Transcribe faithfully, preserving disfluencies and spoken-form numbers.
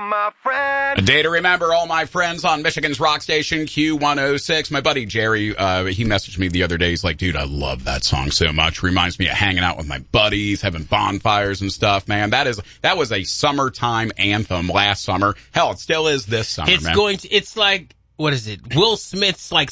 my friend. A day to remember, all my friends on Michigan's rock station, Q one oh six. My buddy Jerry, uh, he messaged me the other day. He's like, dude, I love that song so much. Reminds me of hanging out with my buddies, having bonfires and stuff, man. That is, that was a summertime anthem last summer. Hell, it still is this summer, It's man. going to, it's like, what is it? Will Smith's like